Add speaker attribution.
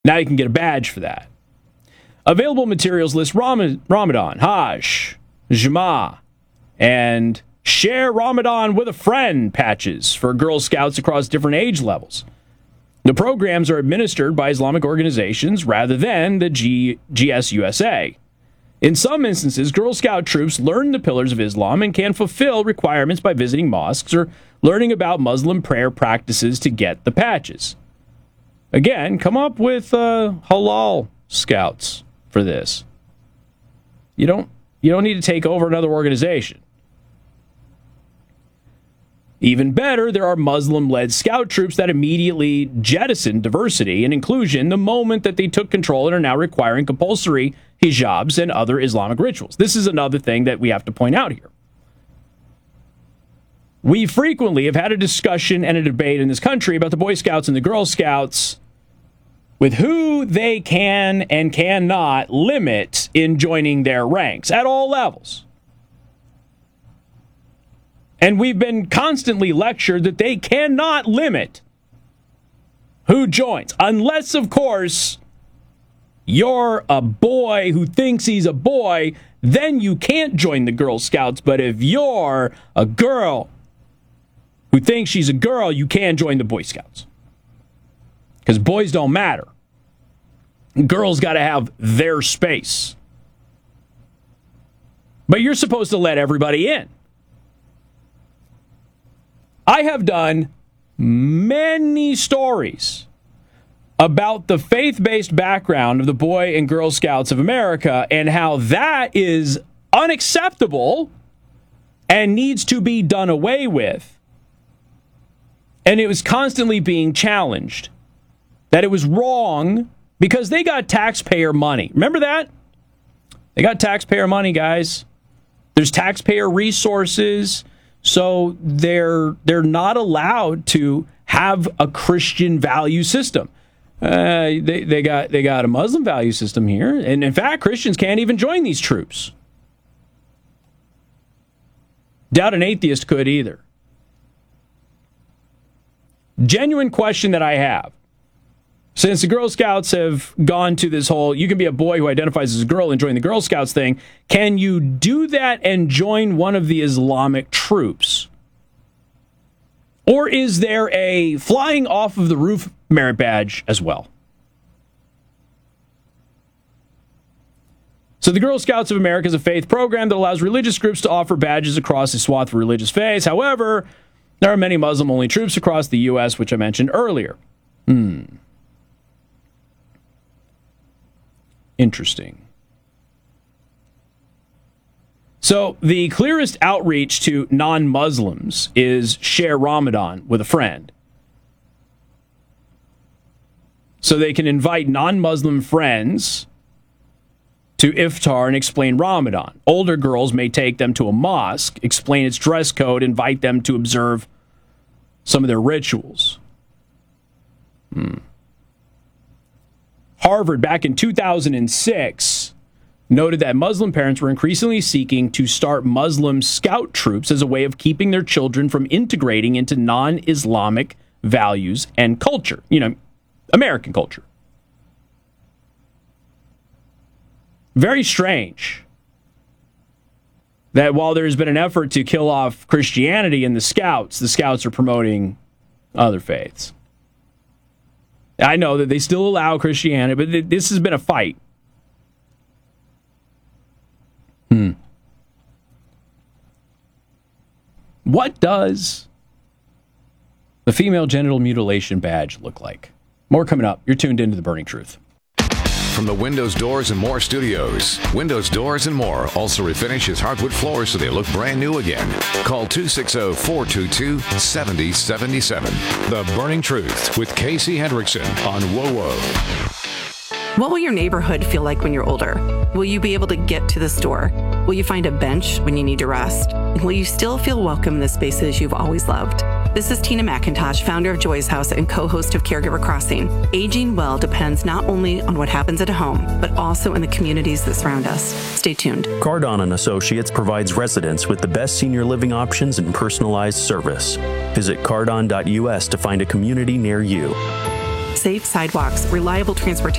Speaker 1: Now you can get a badge for that. Available materials list Ramadan, Hajj, Juma, and Share Ramadan with a Friend patches for Girl Scouts across different age levels. The programs are administered by Islamic organizations rather than the GSUSA. In some instances, Girl Scout troops learn the pillars of Islam and can fulfill requirements by visiting mosques or learning about Muslim prayer practices to get the patches. Again, come up with halal scouts for this. You don't need to take over another organization. Even better, there are Muslim-led scout troops that immediately jettisoned diversity and inclusion the moment that they took control and are now requiring compulsory hijabs and other Islamic rituals. This is another thing that we have to point out here. We frequently have had a discussion and a debate in this country about the Boy Scouts and the Girl Scouts with who they can and cannot limit in joining their ranks at all levels. And we've been constantly lectured that they cannot limit who joins. Unless, of course, you're a boy who thinks he's a boy, then you can't join the Girl Scouts. But if you're a girl who thinks she's a girl, you can join the Boy Scouts. Because boys don't matter. Girls got to have their space. But you're supposed to let everybody in. I have done many stories about the faith-based background of the Boy and Girl Scouts of America and how that is unacceptable and needs to be done away with. And it was constantly being challenged. That it was wrong because they got taxpayer money. Remember that? They got taxpayer money, guys. There's taxpayer resources. So they're not allowed to have a Christian value system. They got a Muslim value system here, and in fact, Christians can't even join these troops. Doubt an atheist could either. Genuine question that I have. Since the Girl Scouts have gone to this whole, you can be a boy who identifies as a girl and join the Girl Scouts thing, can you do that and join one of the Islamic troops? Or is there a flying off of the roof merit badge as well? So the Girl Scouts of America is a faith program that allows religious groups to offer badges across a swath of religious faiths. However, there are many Muslim-only troops across the U.S., which I mentioned earlier. Interesting. So the clearest outreach to non-Muslims is share Ramadan with a friend. So they can invite non-Muslim friends to iftar and explain Ramadan. Older girls may take them to a mosque, explain its dress code, invite them to observe some of their rituals. Harvard, back in 2006, noted that Muslim parents were increasingly seeking to start Muslim scout troops as a way of keeping their children from integrating into non-Islamic values and culture. You know, American culture. Very strange that while there's been an effort to kill off Christianity in the Scouts are promoting other faiths. I know that they still allow Christianity, but this has been a fight. What does the female genital mutilation badge look like? More coming up. You're tuned into The Burning Truth.
Speaker 2: From the Windows, Doors, and More studios, Windows, Doors, and More also refinishes hardwood floors so they look brand new again. Call 260-422-7077. The Burning Truth with Casey Hendrickson on WOWO.
Speaker 3: What will your neighborhood feel like when you're older? Will you be able to get to the store? Will you find a bench when you need to rest? And will you still feel welcome in the spaces you've always loved? This is Tina McIntosh, founder of Joy's House and co-host of Caregiver Crossing. Aging well depends not only on what happens at home, but also in the communities that surround us. Stay tuned.
Speaker 4: Cardon & Associates provides residents with the best senior living options and personalized service. Visit cardon.us to find a community near you.
Speaker 3: safe sidewalks, reliable transportation,